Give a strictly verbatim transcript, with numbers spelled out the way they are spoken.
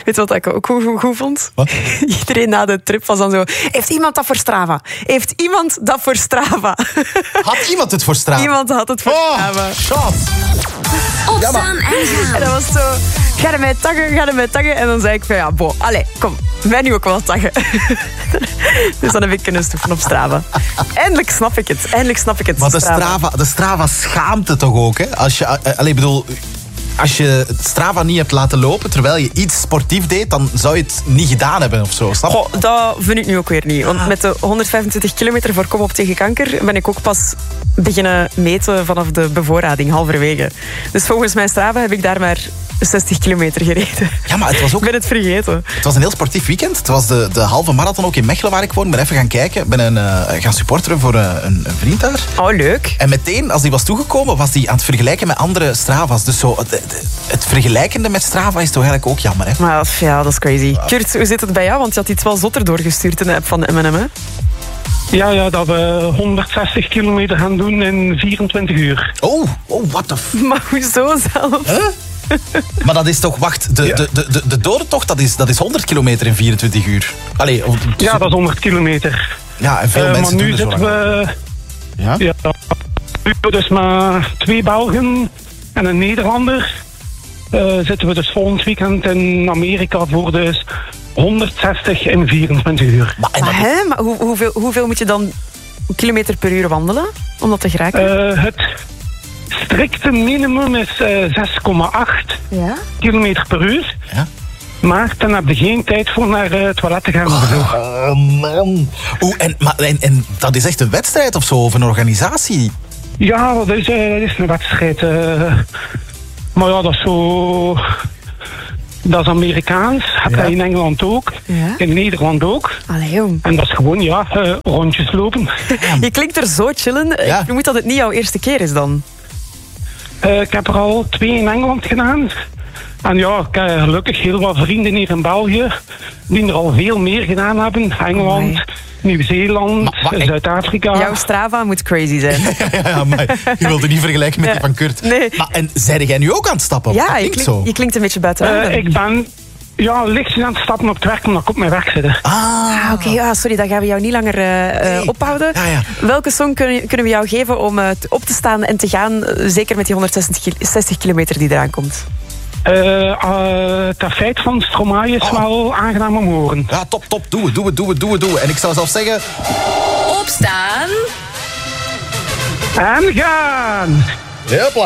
Weet je wat ik ook goed, goed vond? Wat? Iedereen na de trip was dan zo... Heeft iemand dat voor Strava? Heeft iemand dat voor Strava? Had iemand het voor Strava? Iemand had het voor Oh, Strava. shot. Opstaan en gaan. En dat was zo... Ga je mij taggen, ga je mij taggen? En dan zei ik van ja, bo, allee, kom. Mij nu ook wel taggen. Dus dan heb ik kunnen stoeven op Strava. Eindelijk snap ik het. Eindelijk snap ik het. Maar de Strava, de Strava schaamt het toch ook, hè? Als je, uh, allee, bedoel, als je het Strava niet hebt laten lopen terwijl je iets sportief deed, dan zou je het niet gedaan hebben of zo. Snap je? Goh, dat vind ik nu ook weer niet. Want met de honderdvijfentwintig kilometer voor Kom op tegen kanker ben ik ook pas beginnen meten vanaf de bevoorrading, halverwege. Dus volgens mijn Strava heb ik daar maar zestig kilometer gereden. Ja, maar het was ook... Ik ben het vergeten. Het was een heel sportief weekend. Het was de, de halve marathon ook in Mechelen waar ik woon. Ik ben even gaan kijken. Ik ben een, uh, gaan supporteren voor uh, een, een vriend daar. Oh, leuk. En meteen, als die was toegekomen, was die aan het vergelijken met andere Strava's. Dus zo, het, het, het vergelijkende met Strava is toch eigenlijk ook jammer, hè? Maar ja, dat is crazy. Kurt, hoe zit het bij jou? Want je had iets wel zotter doorgestuurd in de app van de M en M, hè? Ja, ja, dat we honderdzestig kilometer gaan doen in vierentwintig uur. Oh, oh, what the f... Maar hoezo zelf? Huh? Maar dat is toch, wacht, de, Ja. de, de, de, de dodentocht, dat is, dat is honderd kilometer in vierentwintig uur. Allee, of- Ja, dat is honderd kilometer. ja, en veel Eh, mensen maar nu doen er zo zitten lang. we... Ja? Ja, nu dus maar twee Belgen en een Nederlander. Eh, zitten we dus volgend weekend in Amerika voor dus honderdzestig in vierentwintig uur. Maar, en dat Maar, is- hè? Maar hoe, hoeveel, hoeveel moet je dan kilometer per uur wandelen om dat te geraken? Eh, het strikte minimum is eh, zes komma acht ja? kilometer per uur. Ja? Maar dan heb je geen tijd voor naar eh, het toilet te gaan. of zo. Oh, man. Oeh, en, maar, en, en dat is echt een wedstrijd of zo, of een organisatie? Ja, dat is, eh, dat is een wedstrijd. eh. maar ja, dat is zo... Dat is Amerikaans. Heb Ja. dat in Engeland ook. Ja? In Nederland ook. Allee, jong. En dat is gewoon, ja, eh, rondjes lopen. Je klinkt er zo chillen. Ja. Ik vermoed dat het niet jouw eerste keer is dan. Eh, ik heb er al twee in Engeland gedaan. En ja, ik heb gelukkig heel wat vrienden hier in België die er al veel meer gedaan hebben. Engeland, Amai. Nieuw-Zeeland, Maar- maar ik- Zuid-Afrika. Jouw Strava moet crazy zijn. Ja, ja, maar je wilde niet vergelijken met Ja. die van Kurt. Nee. Maar, en zei jij nu ook aan het stappen? Ja, Dat je klinkt klinkt, zo. je klinkt een beetje buiten adem. Eh, ik ben ja, lichtjes aan het stappen op het werk omdat ik op mijn werk zit. Ah, Ah, oké, ja, sorry, dan gaan we jou niet langer eh, eh, Nee. ophouden. Ja, ja. Welke song kunnen, kunnen we jou geven om eh, te- op te staan en te gaan, eh, zeker met die honderdzestig ki- zestig kilometer die eraan komt? Eh, eh, het feit van Stromae is Oh. wel aangenaam om te horen. ja, top, top. Doe het, doe het, doe het, doe het, doe het. En ik zou zelf zeggen... Opstaan. En gaan! Hopla.